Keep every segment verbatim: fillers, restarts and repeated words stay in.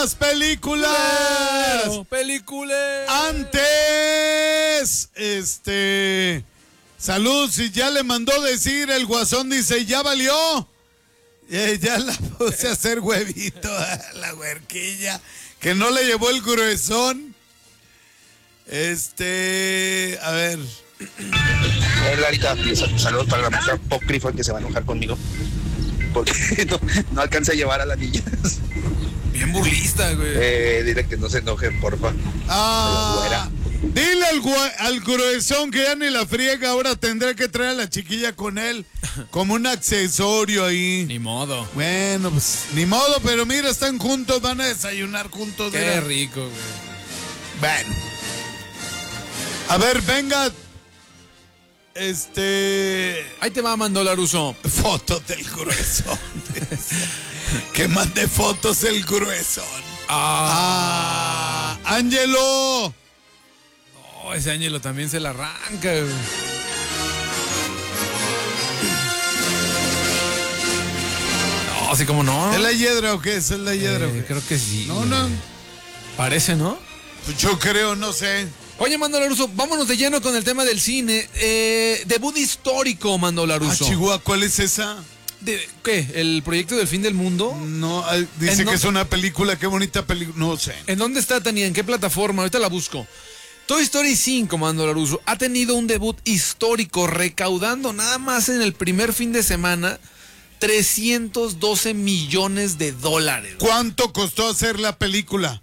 las películas. Películas. Antes, este, salud, si ya le mandó decir el Guasón, dice, ya valió. Eh, ya la puse a hacer huevito a la huerquilla, que no le llevó el gruesón. Este, a ver. A ver, Larita, saludos para la maestra Apócrifa que se va a enojar conmigo porque no, no alcanza a llevar a las niñas. Bien burlista, güey. Eh, dile que no se enojen, porfa. Ah, dile al, al gruesón que ya ni la friega, ahora tendré que traer a la chiquilla con él como un accesorio ahí. Ni modo. Bueno, pues ni modo, pero mira, están juntos, van a desayunar juntos. Qué mira. rico, güey. Bueno. A ver, venga. Este... Ahí te va, Mando Laruso. Fotos del gruesón. Que mande fotos el gruesón. Ah, ah Ángelo. Oh, ese Ángelo también se la arranca, güey. No, así como no. ¿Es la hiedra o qué? ¿Es la hiedra? Eh, creo que sí. No, güey. no. Parece, ¿no? Pues yo creo, no sé. Oye, Mando Laruso, vámonos de lleno con el tema del cine. Eh, debut histórico, Mando Laruso. Ah, Chihuahua, ¿cuál es esa? ¿De qué? ¿El proyecto del fin del mundo? No, dice que es una película, qué bonita película, no sé. ¿En dónde está, Tania? ¿En qué plataforma? Ahorita la busco. Toy Story cinco, Mando Laruso, ha tenido un debut histórico, recaudando nada más en el primer fin de semana trescientos doce millones de dólares. ¿Cuánto costó hacer la película?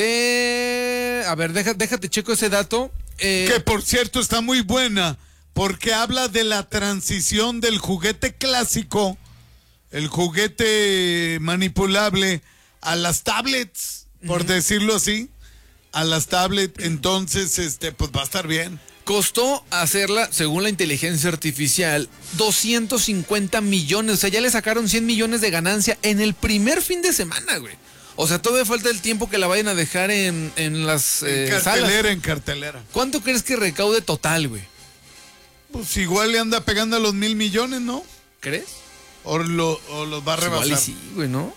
Fíjate, a ver, déjate, déjate checo ese dato. Eh, que por cierto está muy buena, porque habla de la transición del juguete clásico, el juguete manipulable, a las tablets, por uh-huh. decirlo así, a las tablets. Entonces, este, pues va a estar bien. Costó hacerla, según la inteligencia artificial, doscientos cincuenta millones. O sea, ya le sacaron cien millones de ganancia en el primer fin de semana, güey. O sea, todavía falta el tiempo que la vayan a dejar en, en las eh, en cartelera, salas. en cartelera. ¿Cuánto crees que recaude total, güey? Pues igual le anda pegando a los mil millones, ¿no? ¿Crees? O, lo, o los va a rebasar. Igual y sí, güey, ¿no?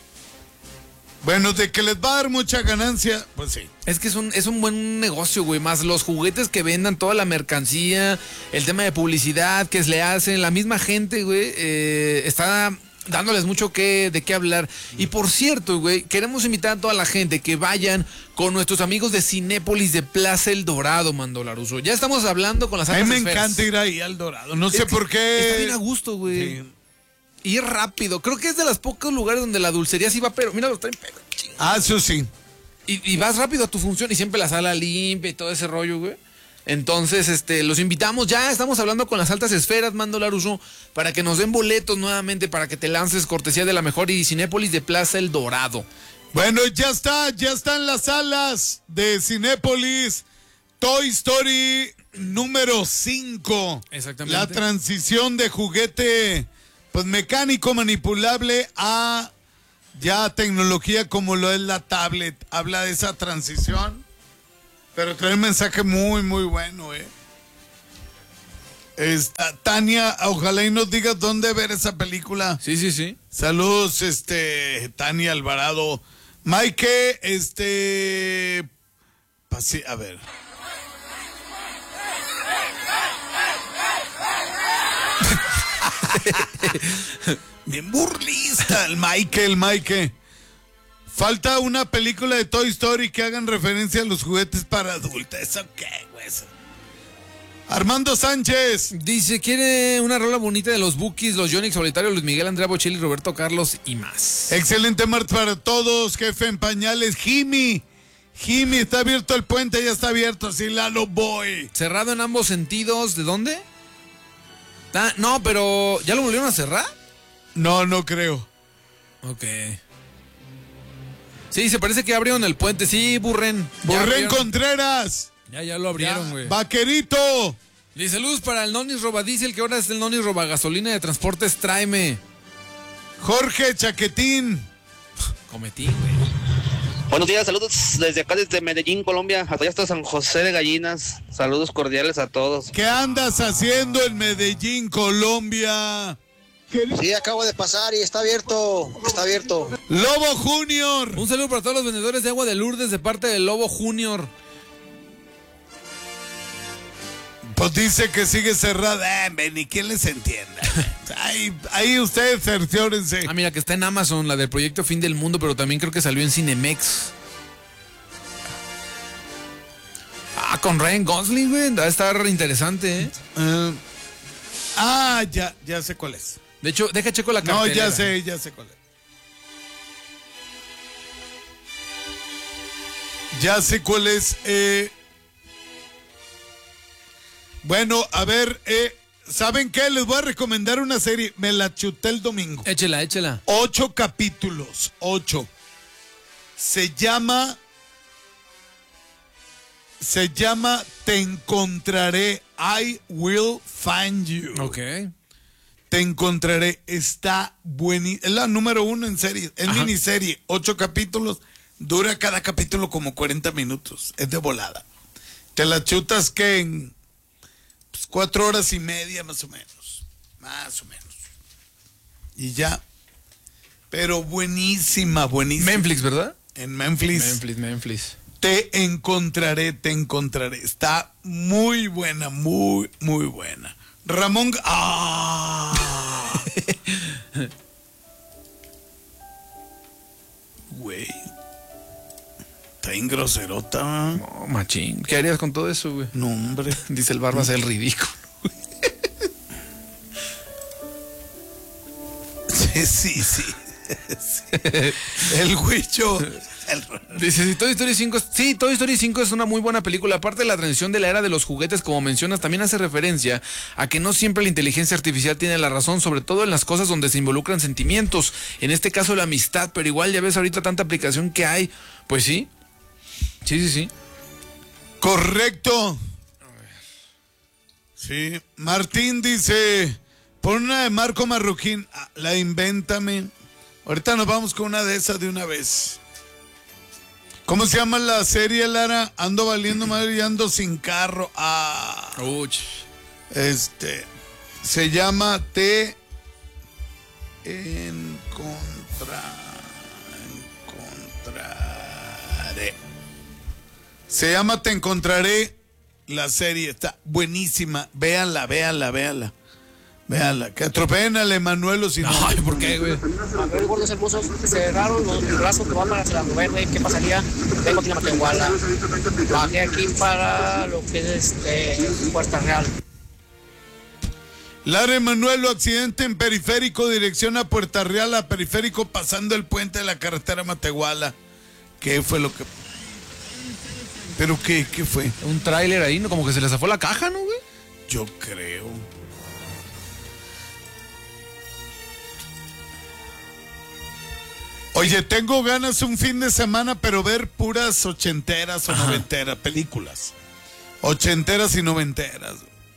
Bueno, de que les va a dar mucha ganancia, pues sí. Es que es un, es un buen negocio, güey. Más los juguetes que vendan, toda la mercancía, el tema de publicidad que le hacen, la misma gente, güey, eh, está dándoles mucho que, de qué hablar. Y por cierto, güey, queremos invitar a toda la gente que vayan con nuestros amigos de Cinépolis de Plaza El Dorado, Mando Laruso. Ya estamos hablando con las altas A mí me esferas. encanta ir ahí al Dorado, no Es sé por qué. Está bien a gusto, güey. Sí. Y es rápido. Creo que es de los pocos lugares donde la dulcería sí va, pero mira, lo traen pero Ah, eso sí. Y, y vas rápido a tu función y siempre la sala limpia y todo ese rollo, güey. Entonces, este, los invitamos. Ya estamos hablando con las altas esferas, Mando Laruso, para que nos den boletos nuevamente, para que te lances cortesía de la mejor y Cinépolis de Plaza El Dorado. Bueno, ya está, ya están las salas de Cinépolis. Toy Story número cinco. Exactamente. La transición de juguete, pues mecánico manipulable a ya tecnología como lo es la tablet. Habla de esa transición, pero trae un mensaje muy, muy bueno, eh. Esta, Tania, ojalá y nos digas dónde ver esa película. Sí, sí, sí. Saludos, este, Tania Alvarado. Maike, este, pasi, a ver. Bien burlista el Maike, el Maike. Falta una película de Toy Story que hagan referencia a los juguetes para adultos. ¿Eso qué, güey? Armando Sánchez dice, quiere una rola bonita de los Bookies, los Yonix Solitario, Luis Miguel, Andrea Bocelli, Roberto Carlos y más. Excelente martes para todos, jefe en pañales. Jimmy, Jimmy, está abierto el puente, ya está abierto, sí, Lalo Boy. Cerrado en ambos sentidos, ¿de dónde? Ah, no, pero ¿ya lo volvieron a cerrar? No, no creo. Ok. Sí, se parece que abrieron el puente, sí, Burren. Burren Contreras. Ya, ya lo abrieron, güey. Vaquerito. Y saludos para el Nonis Robadiesel, que ahora es el Nonis Robagasolina de Transportes Tráeme. Jorge Chaquetín. Cometín, güey. Buenos días, saludos desde acá, desde Medellín, Colombia, hasta allá hasta San José de Gallinas. Saludos cordiales a todos. ¿Qué andas haciendo en Medellín, Colombia? Sí, acabo de pasar y está abierto, está abierto. Lobo Junior. Un saludo para todos los vendedores de agua de Lourdes de parte del Lobo Junior. Pues dice que sigue cerrada. Eh, ni quién les entienda. Ahí, ahí ustedes cerciórense. Ah, mira, que está en Amazon, la del proyecto Fin del Mundo, pero también creo que salió en Cinemex. Ah, con Ryan Gosling, güey. Va a estar interesante, ¿eh? Uh, ah, ya, ya sé cuál es. De hecho, deja checo la cartelera. No, ya sé, ya sé cuál es. Ya sé cuál es. Eh, bueno, a ver, eh, ¿saben qué? Les voy a recomendar una serie. Me la chuté el domingo. Échela, échela. Ocho capítulos, ocho. Se llama... Se llama Te Encontraré. I Will Find You. Ok. Te Encontraré. Está buenísima. Es la número uno en serie. Es Ajá. miniserie. Ocho capítulos. Dura cada capítulo como cuarenta minutos. Es de volada. Te la chutas que en pues, cuatro horas y media más o menos. Más o menos. Y ya. Pero buenísima, buenísima. Memphis, ¿verdad? En Memphis. Memphis, Memphis. Te encontraré, te encontraré. Está muy buena, muy, muy buena. Ramón... ¡Ah! Güey. Está en groserota. No, machín. ¿Qué harías con todo eso, güey? No, hombre. Dice el Barbas, el ridículo. Sí, sí, sí. Sí. El huicho. El... Dice, si Toy Story cinco, sí, Toy Story cinco es una muy buena película. Aparte de la transición de la era de los juguetes, como mencionas, también hace referencia a que no siempre la inteligencia artificial tiene la razón, sobre todo en las cosas donde se involucran sentimientos. En este caso la amistad, pero igual ya ves ahorita tanta aplicación que hay. Pues sí. Sí, sí, sí. Correcto. Sí. Martín dice, pon una de Marco Marroquín. Ah, la invéntame. Ahorita nos vamos con una de esas de una vez. ¿Cómo se llama la serie, Lara? Ando valiendo madre y ando sin carro. Ah. Uch. Este. Se llama Te Encontra... Encontraré. Se llama Te Encontraré. La serie está buenísima. Véanla, véanla, véanla. Véanla. Que atropellen al Emanuelo si no. Ay, ¿por qué, güey? Manuel Gordos Hermosos, cerraron los brazos que van para la novena, ¿qué pasaría? Vengo aquí a Matehuala, bajé aquí para lo que es este, Puerta Real. Lara Emanuelo, accidente en periférico, dirección a Puerta Real, a periférico pasando el puente de la carretera Matehuala. ¿Qué fue lo que...? ¿Pero qué? ¿Qué fue? Un tráiler ahí, ¿no? Como que se le zafó la caja, ¿no, güey? Yo creo... Oye, tengo ganas un fin de semana, pero ver puras ochenteras o Ajá. noventeras películas. Ochenteras y noventeras.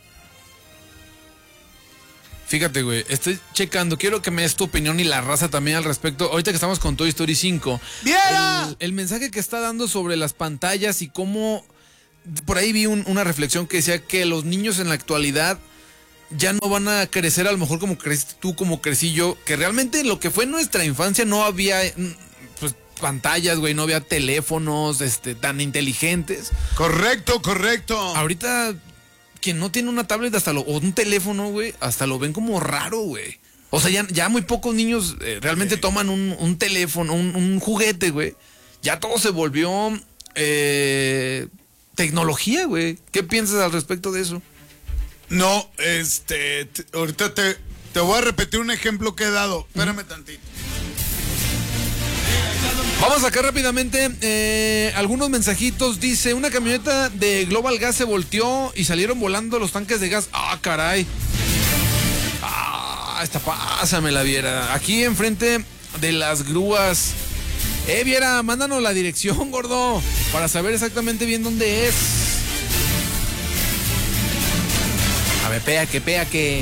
Fíjate, güey, estoy checando, quiero que me des tu opinión y la raza también al respecto. Ahorita que estamos con Toy Story cinco. ¡Viera! El, el mensaje que está dando sobre las pantallas y cómo... Por ahí vi un- una reflexión que decía que los niños en la actualidad ya no van a crecer a lo mejor como creciste tú, como crecí yo, que realmente lo que fue nuestra infancia no había mm, pues, pantallas, güey, no había teléfonos este, tan inteligentes. Correcto, correcto. Ahorita, quien no tiene una tablet hasta lo, o un teléfono, güey, hasta lo ven como raro, güey. O sea, ya, ya muy pocos niños eh, realmente Sí. toman un, un teléfono, un, un juguete, güey. Ya todo se volvió eh, tecnología, güey. ¿Qué piensas al respecto de eso? No, este, te- ahorita te, te voy a repetir un ejemplo que he dado. Espérame tantito. Vamos a sacar rápidamente eh, algunos mensajitos. Dice, una camioneta de Global Gas se volteó y salieron volando los tanques de gas. Ah, caray. Ah, esta pásame la Viera. Aquí enfrente de las grúas. Eh, Viera, mándanos la dirección, gordo, para saber exactamente bien dónde es. A ver, pea que, pea que.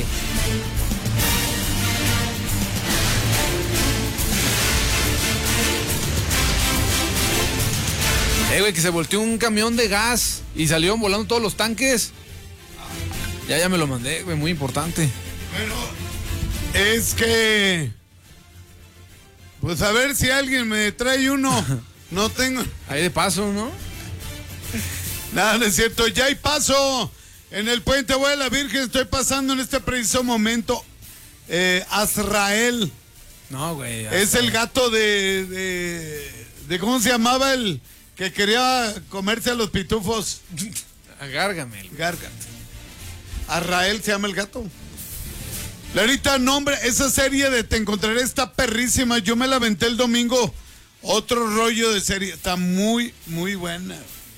Eh, güey, que se volteó un camión de gas y salieron volando todos los tanques. Ya, ya me lo mandé, güey, muy importante. Bueno, Es que... Pues a ver si alguien me trae uno. No tengo... Ahí de paso, ¿no? Nada, no es cierto. Ya hay paso. En el puente Agua de la Virgen estoy pasando en este preciso momento. Eh, Azrael. No, güey. Es el gato de, de... de... ¿Cómo se llamaba el que quería comerse a los pitufos? Agárgame. Gárgate. Azrael se llama el gato. Larita, nombre, esa serie de Te Encontraré está perrísima. Yo me la aventé el domingo. Otro rollo de serie. Está muy, muy buena.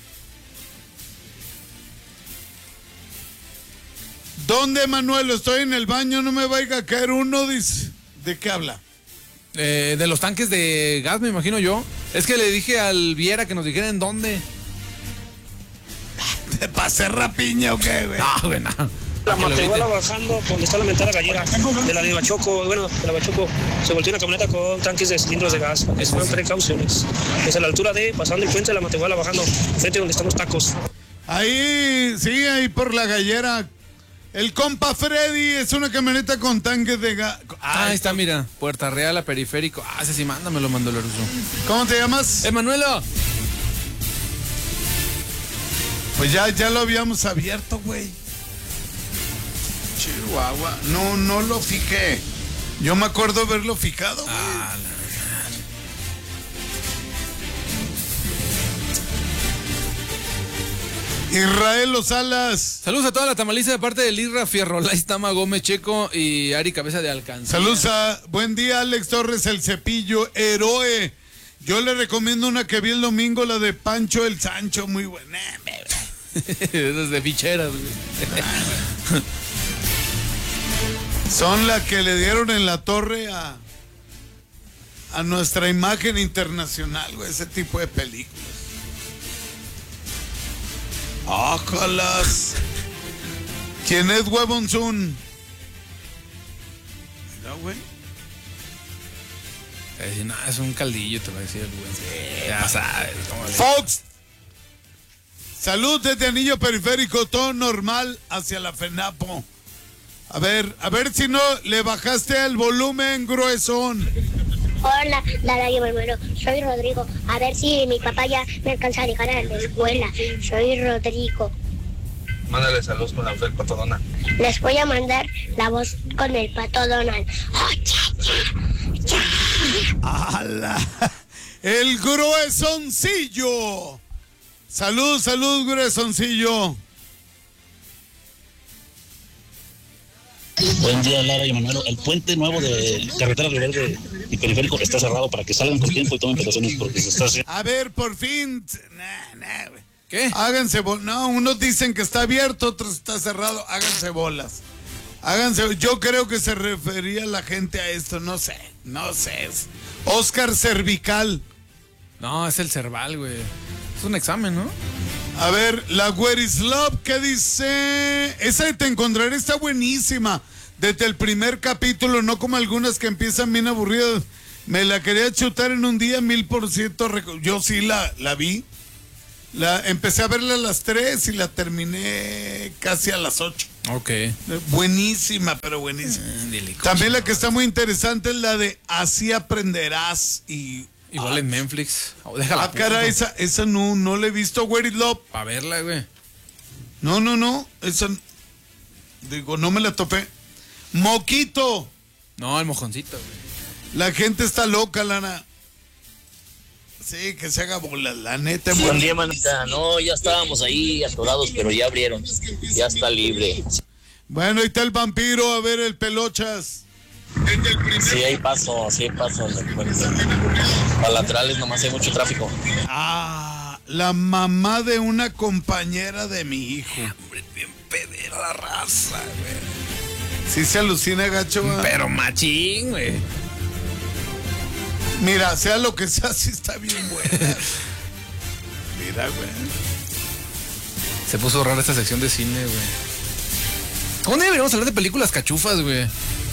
¿Dónde, Manuel? Estoy en el baño, no me vaya a caer uno, dice. ¿De qué habla? Eh, de los tanques de gas, me imagino yo. Es que le dije al Viera que nos dijera en dónde. ¿Te pasé rapiña o qué, güey? No, güey, no. La Matehuala bajando, donde está la mentada gallera, de la de Bachoco, bueno, de la Bachoco, se volteó una camioneta con tanques de cilindros de gas, para que se tomen precauciones. Es a la altura de, pasando el puente de la Matehuala bajando, frente donde están los tacos. Ahí, sí, ahí por la gallera. El compa Freddy es una camioneta con tanques de gas. Ah, ahí está, mira, Puerta Real a Periférico. Ah, ese sí, mándamelo, mandó el Ruso. ¿Cómo te llamas? ¡Emanuelo! Pues ya, ya lo habíamos abierto, güey. Chihuahua. No, no lo fijé. Yo me acuerdo haberlo fijado, güey. Ah, la... Israel Los Alas. Saludos a toda la tamaliza de parte de Lirra Fierrolais, Tama Gómez Checo y Ari Cabeza de Alcance. Saludos a... Buen día, Alex Torres, El Cepillo, Héroe. Yo le recomiendo una que vi el domingo, la de Pancho el Sancho, muy buena. Esas de ficheras, güey. Son las que le dieron en la torre a... a nuestra imagen internacional, güey, ese tipo de películas. ¡Ájalas! ¿Quién es Huevonzun? Mira, güey. Te va a decir, no, es un caldillo, te va a decir el güey. Sí, ya sabes cómo le... Fox. Salud desde Anillo Periférico, todo normal hacia la FENAPO. A ver, a ver si no le bajaste el volumen gruesón. Hola, Lara, yo me muero. Soy Rodrigo. A ver si mi papá ya me alcanza a dejar a la escuela. Soy Rodrigo. Mándale saludos con la voz del Pato Donald. Les voy a mandar la voz con el Pato Donald. Oh, cha, cha, cha. ¡Hala! El gruesoncillo. Salud, salud, gruesoncillo. Buen día, Lara y Manuel. El puente nuevo de Carretera Rebelde y Periférico está cerrado para que salgan con tiempo y tomen precauciones porque se está haciendo. A ver, por fin. Nah, nah, güey. ¿Qué? Háganse bolas. No, unos dicen que está abierto, otros está cerrado. Háganse bolas. Háganse. Yo creo que se refería la gente a esto. No sé, no sé. Oscar Cervical. No, es el cerval, güey. Es un examen, ¿no? A ver, la Where is Love, ¿qué dice? Esa de Te Encontraré está buenísima. Desde el primer capítulo, no como algunas que empiezan bien aburridas. Me la quería chutar en un día, mil por ciento. Yo sí la, la vi. La, empecé a verla a las tres y la terminé casi a las ocho. Ok. Buenísima, pero buenísima. Eh, También la que está muy interesante es la de Así Aprenderás y... Igual ah, en Netflix. Oh, déjala. Ah, cara, esa, esa no, no la he visto, Where is Love. Para verla, güey. No, no, no. Esa. Digo, no me la topé. Moquito. No, el mojoncito, güey. La gente está loca, Lana. Sí, que se haga bola, la neta. Buen día, manita. No, ya estábamos ahí atorados, pero ya abrieron. Ya está libre. Bueno, ahí está el vampiro, a ver el pelochas. Sí, hay paso, sí hay paso. Para laterales nomás hay mucho tráfico. Ah, la mamá de una compañera de mi hijo. Hombre, bien pedera la raza, güey. Sí se alucina, gacho. ¿Verdad? Pero machín, güey. Mira, sea lo que sea, sí está bien buena. Mira, güey. Se puso rara esta sección de cine, güey. ¿Dónde deberíamos hablar de películas cachufas, güey?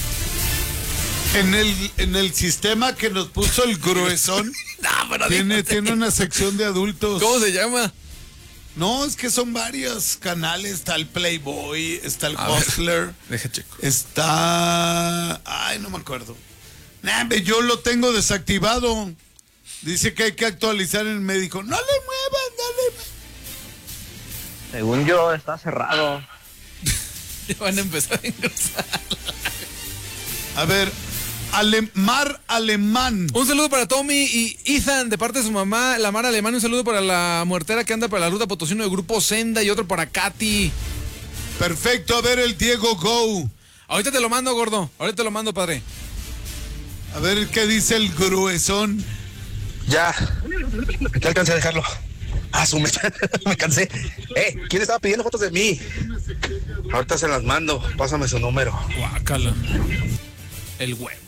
En el, en el sistema que nos puso el gruesón, no, pero tiene, tiene una sección de adultos. ¿Cómo se llama? No, es que son varios canales. Está el Playboy, está el A ver, Hustler, deja checo. está... Ay, no me acuerdo. Nah, hombre, yo lo tengo desactivado. Dice que hay que actualizar el médico. No le muevan, no le muevan. Según yo, está cerrado. Ya van a empezar a ingresar. A ver, Ale- Mar Alemán. Un saludo para Tommy y Ethan de parte de su mamá, la Mar Alemán. Un saludo para la muertera que anda para la ruta Potosino del Grupo Senda y otro para Katy. Perfecto, a ver el Diego Go. Ahorita te lo mando, gordo. Ahorita te lo mando, padre. A ver qué dice el gruesón. Ya, ya alcancé a dejarlo. Ah, su me, me cansé. Eh, ¿quién estaba pidiendo fotos de mí? Ahorita se las mando, pásame su número. Guácala. El huevo.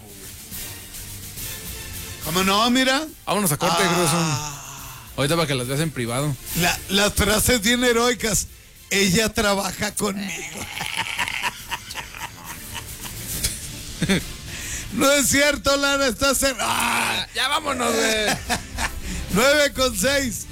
¿Cómo no, mira? Vámonos a corte, Ah. gruesón. Ahorita para que las veas en privado. La- las frases bien heroicas. Ella trabaja conmigo. No es cierto, Lara, estás en... ¡Ah! Ya vámonos, güey. nueve con seis.